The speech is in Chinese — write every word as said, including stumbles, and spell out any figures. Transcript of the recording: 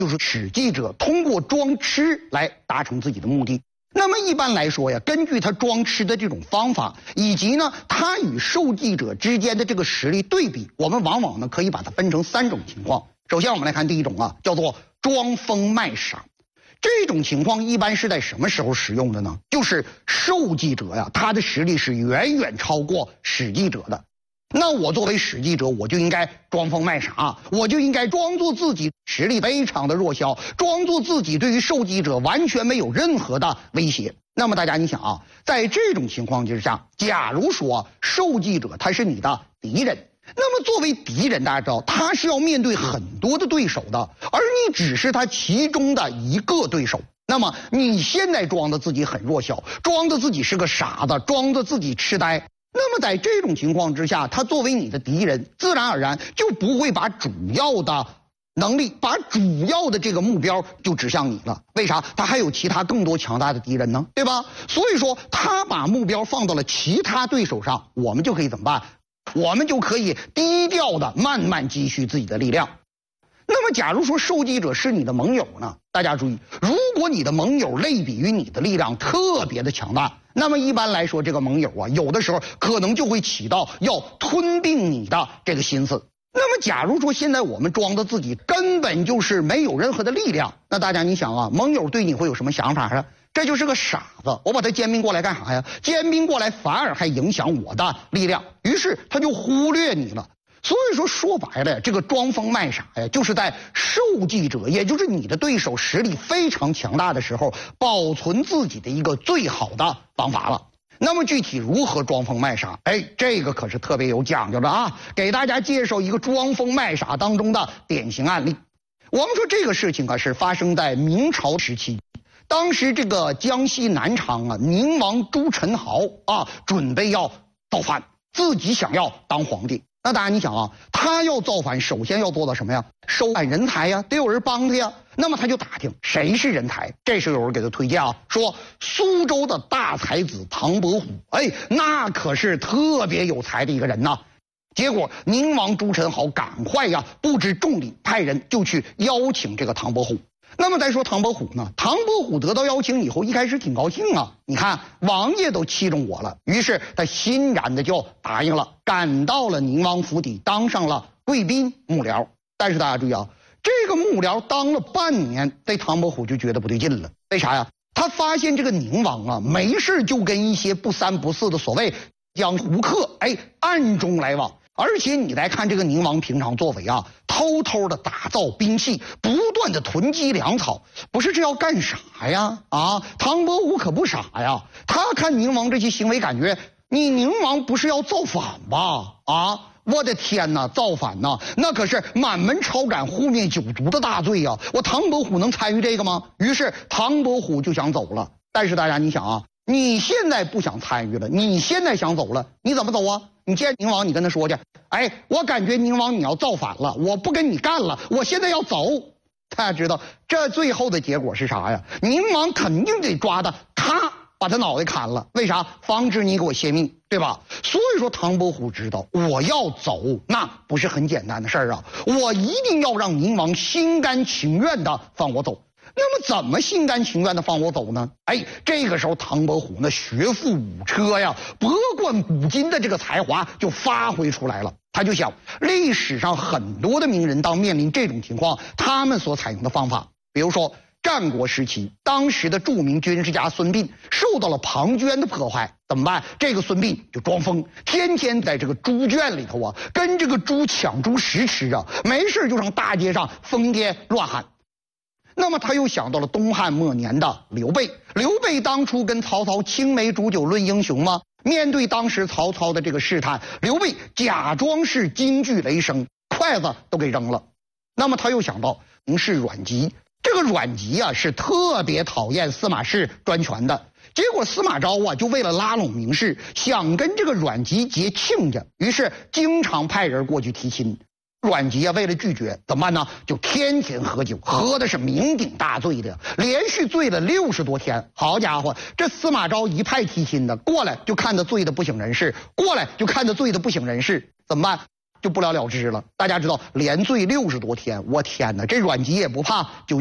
就是使记者通过装痴来达成自己的目的。那么一般来说呀，根据他装痴的这种方法，以及呢他与受记者之间的这个实力对比，我们往往呢可以把它分成三种情况。首先我们来看第一种啊，叫做装疯卖傻。这种情况一般是在什么时候使用的呢？就是受记者呀，他的实力是远远超过使记者的。那我作为使记者，我就应该装疯卖傻，我就应该装作自己实力非常的弱小，装作自己对于受记者完全没有任何的威胁。那么大家你想啊，在这种情况之下，假如说受记者他是你的敌人，那么作为敌人，大家知道他是要面对很多的对手的，而你只是他其中的一个对手。那么你现在装的自己很弱小，装的自己是个傻子，装的自己痴呆，那么在这种情况之下，他作为你的敌人，自然而然就不会把主要的能力，把主要的这个目标就指向你了。为啥？他还有其他更多强大的敌人呢，对吧？所以说他把目标放到了其他对手上，我们就可以怎么办？我们就可以低调的慢慢积蓄自己的力量。那么假如说受记者是你的盟友呢，大家注意，如果你的盟友类比于你的力量特别的强大，那么一般来说这个盟友啊，有的时候可能就会起到要吞并你的这个心思。那么假如说现在我们装的自己根本就是没有任何的力量，那大家你想啊，盟友对你会有什么想法啊？这就是个傻子，我把他兼并过来干啥呀？兼并过来反而还影响我的力量，于是他就忽略你了。所以说说白了，这个装疯卖傻呀，就是在受记者，也就是你的对手实力非常强大的时候，保存自己的一个最好的方法了。那么具体如何装疯卖傻？哎，这个可是特别有讲究的啊！给大家介绍一个装疯卖傻当中的典型案例。我们说这个事情啊，是发生在明朝时期。当时这个江西南昌啊，宁王朱宸濠啊，准备要造反，自己想要当皇帝。那当然你想啊，他要造反，首先要做到什么呀？收揽人才呀，得有人帮他呀。那么他就打听谁是人才，这时候有人给他推荐啊，说苏州的大才子唐伯虎，哎，那可是特别有才的一个人呐。结果宁王朱宸濠赶快呀，布置重礼，派人就去邀请这个唐伯虎。那么再说唐伯虎呢，唐伯虎得到邀请以后，一开始挺高兴啊，你看王爷都器重我了，于是他欣然的就答应了，赶到了宁王府邸，当上了贵宾幕僚。但是大家注意啊，这个幕僚当了半年，这唐伯虎就觉得不对劲了。为啥呀？他发现这个宁王啊，没事就跟一些不三不四的所谓江湖客，哎，暗中来往。而且你来看这个宁王平常作为啊，偷偷的打造兵器，不断的囤积粮草，不是这要干啥呀？啊，唐伯虎可不傻呀，他看宁王这些行为，感觉你宁王不是要造反吧？啊，我的天哪，造反呐，那可是满门抄斩、护灭九族的大罪呀！我唐伯虎能参与这个吗？于是唐伯虎就想走了。但是大家你想啊，你现在不想参与了，你现在想走了，你怎么走啊？你见宁王，你跟他说去，哎，我感觉宁王你要造反了，我不跟你干了，我现在要走。大家知道这最后的结果是啥呀？宁王肯定得抓他，咔把他脑袋砍了，为啥？防止你给我泄密，对吧？所以说唐伯虎知道我要走，那不是很简单的事儿啊，我一定要让宁王心甘情愿的放我走。那么怎么心甘情愿的放我走呢？哎，这个时候唐伯虎那学富五车呀，博贯古今的这个才华就发挥出来了。他就想，历史上很多的名人当面临这种情况，他们所采用的方法，比如说战国时期，当时的著名军事家孙膑受到了庞涓的迫害，怎么办？这个孙膑就装疯，天天在这个猪圈里头啊，跟这个猪抢猪食吃啊，没事就上大街上疯癫乱喊。那么他又想到了东汉末年的刘备，刘备当初跟曹操青梅煮酒论英雄吗？面对当时曹操的这个试探，刘备假装是惊惧雷声，筷子都给扔了。那么他又想到名士阮籍，这个阮籍啊是特别讨厌司马氏专权的，结果司马昭啊就为了拉拢名士，想跟这个阮籍结亲家，于是经常派人过去提亲。阮籍啊，为了拒绝怎么办呢？就天天喝酒，喝的是酩酊大醉的，连续醉了六十多天。好家伙，这司马昭一派提亲的过来，就看他醉的不省人事，过来就看他醉的不省人事，怎么办？ 就不了了之了。大家知道连醉六十多天，我天哪，这阮籍也不怕就。